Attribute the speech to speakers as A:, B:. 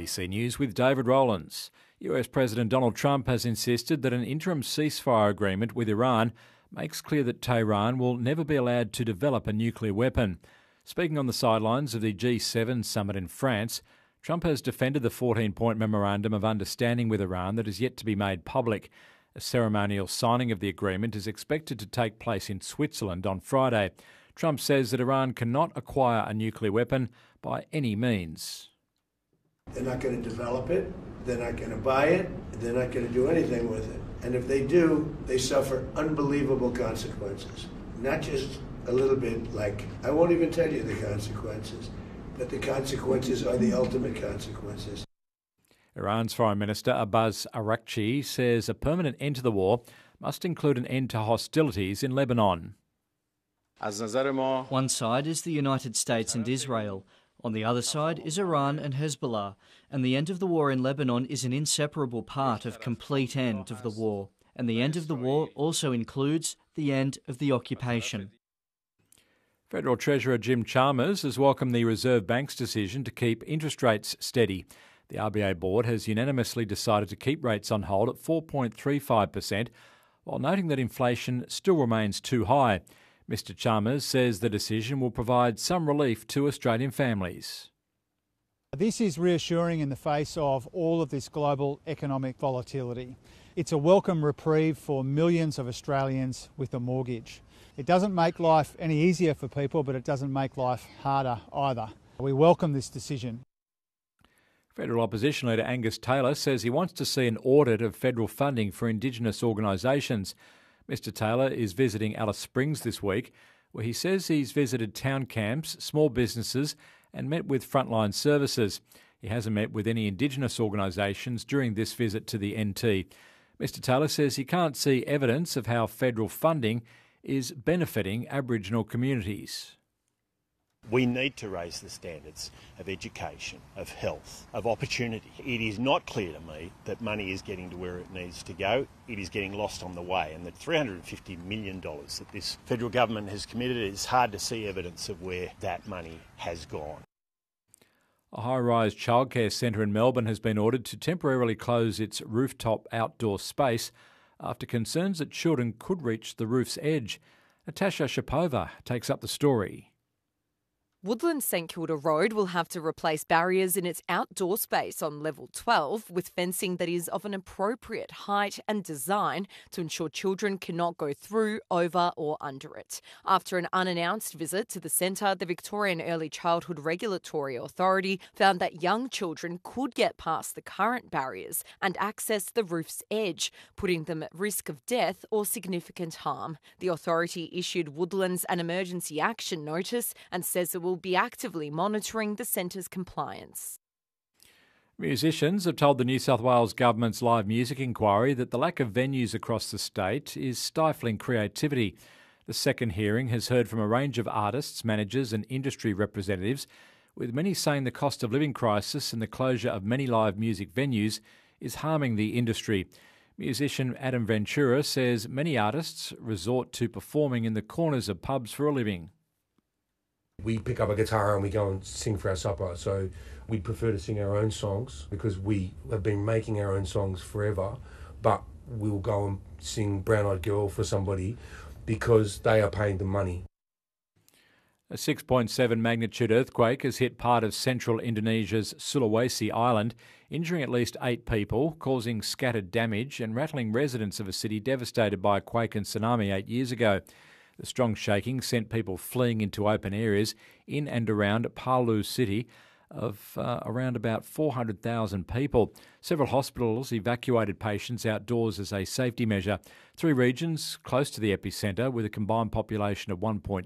A: ABC News with David Rowlands. US President Donald Trump has insisted that an interim ceasefire agreement with Iran makes clear that Tehran will never be allowed to develop a nuclear weapon. Speaking on the sidelines of the G7 summit in France, Trump has defended the 14-point memorandum of understanding with Iran that is yet to be made public. A ceremonial signing of the agreement is expected to take place in Switzerland on Friday. Trump says that Iran cannot acquire a nuclear weapon by any means.
B: They're not going to develop it, they're not going to buy it, they're not going to do anything with it. And if they do, they suffer unbelievable consequences. Not just a little bit like, I won't even tell you the consequences, but the consequences are the ultimate consequences.
A: Iran's Foreign Minister Abbas Araghchi says a permanent end to the war must include an end to hostilities in Lebanon.
C: One side is the United States and Israel. On the other side is Iran and Hezbollah. And the end of the war in Lebanon is an inseparable part of complete end of the war. And the end of the war also includes the end of the occupation.
A: Federal Treasurer Jim Chalmers has welcomed the Reserve Bank's decision to keep interest rates steady. The RBA board has unanimously decided to keep rates on hold at 4.35%, while noting that inflation still remains too high. Mr Chalmers says the decision will provide some relief to Australian families.
D: This is reassuring in the face of all of this global economic volatility. It's a welcome reprieve for millions of Australians with a mortgage. It doesn't make life any easier for people, but it doesn't make life harder either. We welcome this decision.
A: Federal Opposition Leader Angus Taylor says he wants to see an audit of federal funding for Indigenous organisations. Mr Taylor is visiting Alice Springs this week, where he says he's visited town camps, small businesses and met with frontline services. He hasn't met with any Indigenous organisations during this visit to the NT. Mr Taylor says he can't see evidence of how federal funding is benefiting Aboriginal communities.
E: We need to raise the standards of education, of health, of opportunity. It is not clear to me that money is getting to where it needs to go. It is getting lost on the way, and the $350 million that this federal government has committed, it's hard to see evidence of where that money has gone.
A: A high-rise childcare centre in Melbourne has been ordered to temporarily close its rooftop outdoor space after concerns that children could reach the roof's edge. Natasha Shapova takes up the story.
F: Woodlands St Kilda Road will have to replace barriers in its outdoor space on level 12 with fencing that is of an appropriate height and design to ensure children cannot go through, over or under it. After an unannounced visit to the centre, the Victorian Early Childhood Regulatory Authority found that young children could get past the current barriers and access the roof's edge, putting them at risk of death or significant harm. The authority issued Woodlands an emergency action notice and says it will be actively monitoring the centre's compliance.
A: Musicians have told the New South Wales Government's live music inquiry that the lack of venues across the state is stifling creativity. The second hearing has heard from a range of artists, managers and industry representatives, with many saying the cost of living crisis and the closure of many live music venues is harming the industry. Musician Adam Ventura says many artists resort to performing in the corners of pubs for a living.
G: We pick up a guitar and we go and sing for our supper, so we prefer to sing our own songs because we have been making our own songs forever, but we'll go and sing Brown Eyed Girl for somebody because they are paying the money.
A: A 6.7 magnitude earthquake has hit part of central Indonesia's Sulawesi island, injuring at least 8 people, causing scattered damage and rattling residents of a city devastated by a quake and tsunami 8 years ago. The strong shaking sent people fleeing into open areas in and around Palu city of around about 400,000 people. Several hospitals evacuated patients outdoors as a safety measure. 3 regions close to the epicentre with a combined population of 1.2